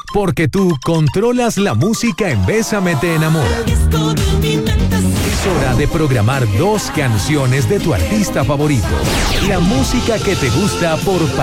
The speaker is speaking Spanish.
Porque tú controlas la música en Bésame te enamora. Es hora de programar 2 canciones de tu artista favorito. La música que te gusta por